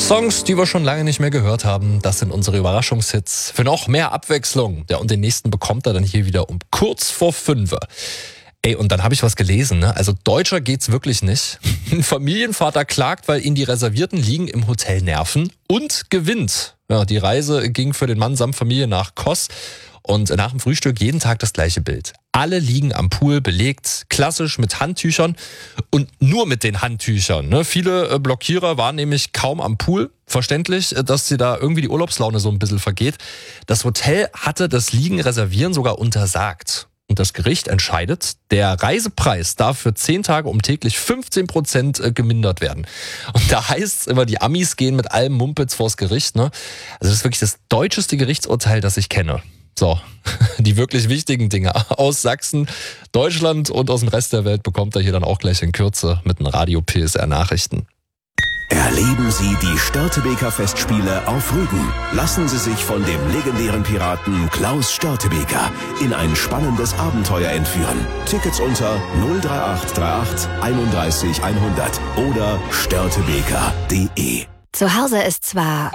Songs, die wir schon lange nicht mehr gehört haben, das sind unsere Überraschungshits. Für noch mehr Abwechslung. Ja, und den nächsten bekommt er dann hier wieder um kurz vor 5. Ey, und dann habe ich was gelesen, ne? Also deutscher geht's wirklich nicht. Ein Familienvater klagt, weil ihn die reservierten Liegen im Hotel nerven und gewinnt. Ja, die Reise ging für den Mann samt Familie nach Kos. Und nach dem Frühstück jeden Tag das gleiche Bild. Alle liegen am Pool belegt, klassisch mit Handtüchern und nur mit den Handtüchern. Ne? Viele Blockierer waren nämlich kaum am Pool. Verständlich, dass sie da irgendwie die Urlaubslaune so ein bisschen vergeht. Das Hotel hatte das Liegen reservieren sogar untersagt. Und das Gericht entscheidet, der Reisepreis darf für 10 Tage um täglich 15% gemindert werden. Und da heißt es immer, die Amis gehen mit allem Mumpitz vors Gericht. Ne? Also das ist wirklich das deutscheste Gerichtsurteil, das ich kenne. So, die wirklich wichtigen Dinge aus Sachsen, Deutschland und aus dem Rest der Welt bekommt er hier dann auch gleich in Kürze mit den Radio PSR Nachrichten. Erleben Sie die Störtebeker Festspiele auf Rügen. Lassen Sie sich von dem legendären Piraten Klaus Störtebeker in ein spannendes Abenteuer entführen. Tickets unter 03838 31 100 oder störtebeker.de. Zu Hause ist zwar...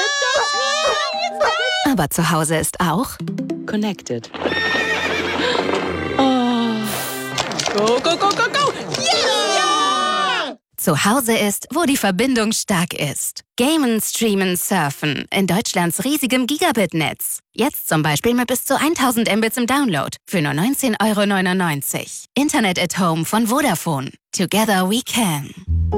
Aber zu Hause ist auch Connected. Oh. Go, go, go, go, go! Yeah! Zu Hause ist, wo die Verbindung stark ist. Gamen, streamen, surfen in Deutschlands riesigem Gigabit-Netz. Jetzt zum Beispiel mit bis zu 1000 Mbits im Download für nur 19,99 €. Internet at Home von Vodafone. Together we can.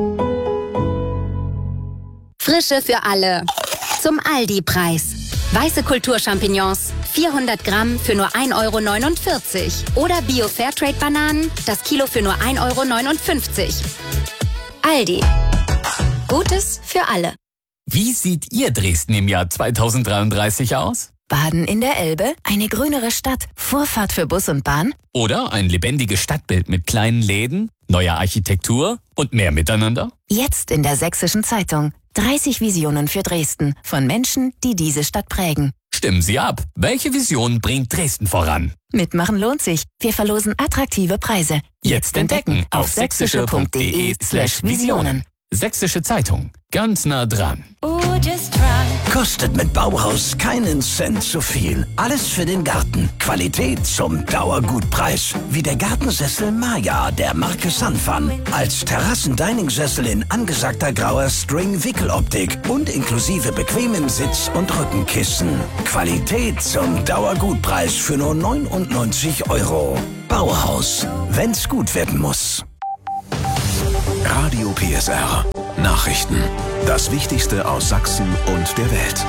Frische für alle. Zum Aldi-Preis. Weiße Kulturchampignons, 400 Gramm für nur 1,49 € oder Bio-Fairtrade-Bananen, das Kilo für nur 1,59 €. Aldi. Gutes für alle. Wie sieht Ihr Dresden im Jahr 2033 aus? Baden in der Elbe, eine grünere Stadt, Vorfahrt für Bus und Bahn? Oder ein lebendiges Stadtbild mit kleinen Läden, neuer Architektur und mehr Miteinander? Jetzt in der Sächsischen Zeitung. 30 Visionen für Dresden von Menschen, die diese Stadt prägen. Stimmen Sie ab. Welche Vision bringt Dresden voran? Mitmachen lohnt sich. Wir verlosen attraktive Preise. Jetzt entdecken auf sächsische.de/Visionen. Sächsische Zeitung. Ganz nah dran. Kostet mit Bauhaus keinen Cent zu viel. Alles für den Garten. Qualität zum Dauergutpreis. Wie der Gartensessel Maya der Marke Sanfan. Als Terrassen-Dining-Sessel in angesagter grauer String-Wickeloptik und inklusive bequemem Sitz- und Rückenkissen. Qualität zum Dauergutpreis für nur 99 €. Bauhaus. Wenn's gut werden muss. Radio PSR. Nachrichten. Das Wichtigste aus Sachsen und der Welt.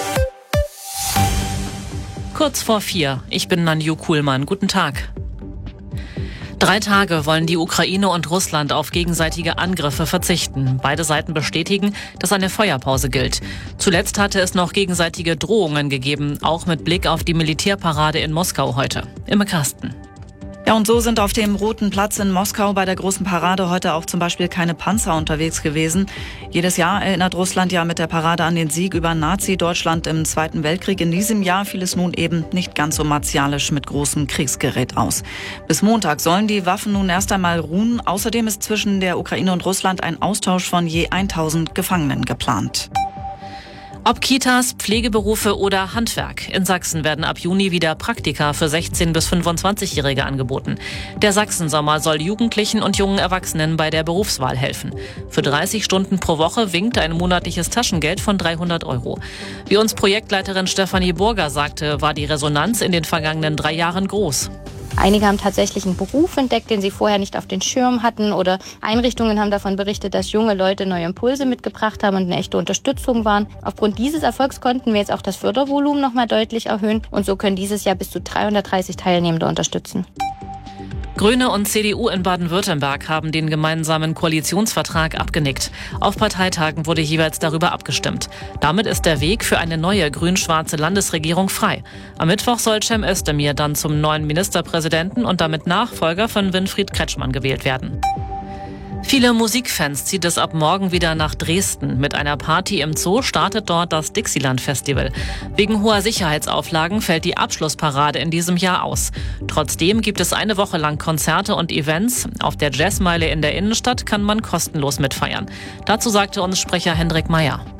Kurz vor 4. Ich bin Nanju Kuhlmann. Guten Tag. 3 Tage wollen die Ukraine und Russland auf gegenseitige Angriffe verzichten. Beide Seiten bestätigen, dass eine Feuerpause gilt. Zuletzt hatte es noch gegenseitige Drohungen gegeben, auch mit Blick auf die Militärparade in Moskau heute. Imme Karsten. Ja, und so sind auf dem Roten Platz in Moskau bei der großen Parade heute auch zum Beispiel keine Panzer unterwegs gewesen. Jedes Jahr erinnert Russland ja mit der Parade an den Sieg über Nazi-Deutschland im Zweiten Weltkrieg. In diesem Jahr fiel es nun eben nicht ganz so martialisch mit großem Kriegsgerät aus. Bis Montag sollen die Waffen nun erst einmal ruhen. Außerdem ist zwischen der Ukraine und Russland ein Austausch von je 1000 Gefangenen geplant. Ob Kitas, Pflegeberufe oder Handwerk. In Sachsen werden ab Juni wieder Praktika für 16- bis 25-Jährige angeboten. Der Sachsensommer soll Jugendlichen und jungen Erwachsenen bei der Berufswahl helfen. Für 30 Stunden pro Woche winkt ein monatliches Taschengeld von 300 €. Wie uns Projektleiterin Stefanie Burger sagte, war die Resonanz in den vergangenen 3 Jahren groß. Einige haben tatsächlich einen Beruf entdeckt, den sie vorher nicht auf den Schirm hatten, oder Einrichtungen haben davon berichtet, dass junge Leute neue Impulse mitgebracht haben und eine echte Unterstützung waren. Aufgrund dieses Erfolgs konnten wir jetzt auch das Fördervolumen noch mal deutlich erhöhen und so können dieses Jahr bis zu 330 Teilnehmende unterstützen. Grüne und CDU in Baden-Württemberg haben den gemeinsamen Koalitionsvertrag abgenickt. Auf Parteitagen wurde jeweils darüber abgestimmt. Damit ist der Weg für eine neue grün-schwarze Landesregierung frei. Am Mittwoch soll Cem Özdemir dann zum neuen Ministerpräsidenten und damit Nachfolger von Winfried Kretschmann gewählt werden. Viele Musikfans zieht es ab morgen wieder nach Dresden. Mit einer Party im Zoo startet dort das Dixieland-Festival. Wegen hoher Sicherheitsauflagen fällt die Abschlussparade in diesem Jahr aus. Trotzdem gibt es eine Woche lang Konzerte und Events. Auf der Jazzmeile in der Innenstadt kann man kostenlos mitfeiern. Dazu sagte uns Sprecher Hendrik Meyer.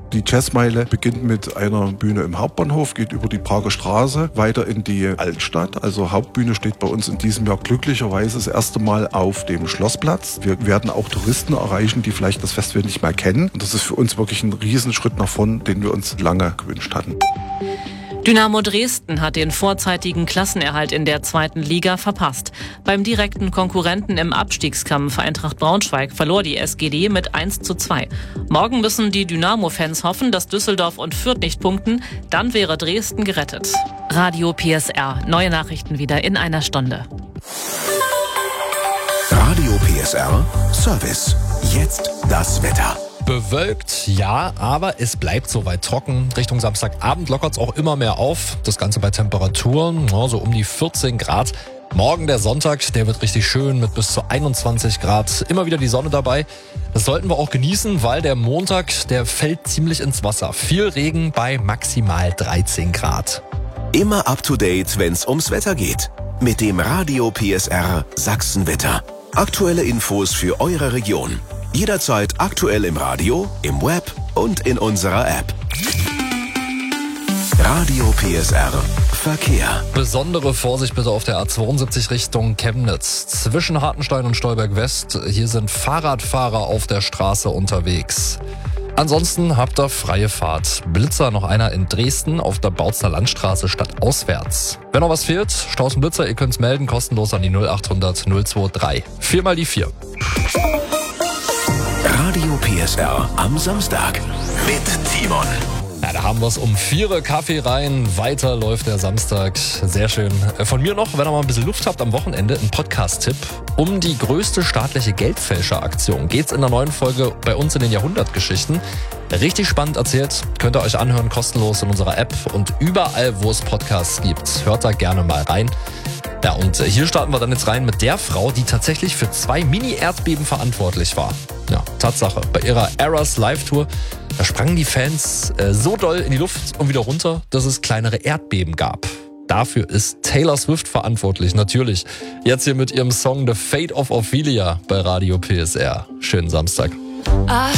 Die Jazzmeile beginnt mit einer Bühne im Hauptbahnhof, geht über die Prager Straße weiter in die Altstadt. Also Hauptbühne steht bei uns in diesem Jahr glücklicherweise das erste Mal auf dem Schlossplatz. Wir werden auch Touristen erreichen, die vielleicht das Festival nicht mehr kennen. Und das ist für uns wirklich ein Riesenschritt nach vorn, den wir uns lange gewünscht hatten. Dynamo Dresden hat den vorzeitigen Klassenerhalt in der 2. Liga verpasst. Beim direkten Konkurrenten im Abstiegskampf Eintracht Braunschweig verlor die SGD mit 1:2. Morgen müssen die Dynamo-Fans hoffen, dass Düsseldorf und Fürth nicht punkten. Dann wäre Dresden gerettet. Radio PSR. Neue Nachrichten wieder in einer Stunde. Radio PSR Service. Jetzt das Wetter. Bewölkt, ja, aber es bleibt soweit trocken. Richtung Samstagabend lockert es auch immer mehr auf. Das Ganze bei Temperaturen, so um die 14 Grad. Morgen der Sonntag, der wird richtig schön mit bis zu 21 Grad. Immer wieder die Sonne dabei. Das sollten wir auch genießen, weil der Montag, der fällt ziemlich ins Wasser. Viel Regen bei maximal 13 Grad. Immer up to date, wenn's ums Wetter geht. Mit dem Radio PSR Sachsenwetter. Aktuelle Infos für eure Region. Jederzeit aktuell im Radio, im Web und in unserer App. Radio PSR Verkehr. Besondere Vorsicht bitte auf der A72 Richtung Chemnitz. Zwischen Hartenstein und Stolberg West. Hier sind Fahrradfahrer auf der Straße unterwegs. Ansonsten habt ihr freie Fahrt. Blitzer noch einer in Dresden auf der Bautzner Landstraße stadtauswärts. Wenn noch was fehlt, Staus und Blitzer, ihr könnt's melden, kostenlos an die 0800 023. 4 mal die 4. Radio PSR am Samstag mit Timon. Ja, da haben wir es um 4 Kaffee rein. Weiter läuft der Samstag. Sehr schön. Von mir noch, wenn ihr mal ein bisschen Luft habt am Wochenende, ein Podcast-Tipp. Um die größte staatliche Geldfälscheraktion geht's in der neuen Folge bei uns in den Jahrhundertgeschichten. Richtig spannend erzählt. Könnt ihr euch anhören, kostenlos in unserer App und überall, wo es Podcasts gibt. Hört da gerne mal rein. Ja, und hier starten wir dann jetzt rein mit der Frau, die tatsächlich für 2 Mini-Erdbeben verantwortlich war. Ja, Tatsache. Bei ihrer Eras Live-Tour, da sprangen die Fans so doll in die Luft und wieder runter, dass es kleinere Erdbeben gab. Dafür ist Taylor Swift verantwortlich, natürlich. Jetzt hier mit ihrem Song The Fate of Ophelia bei Radio PSR. Schönen Samstag.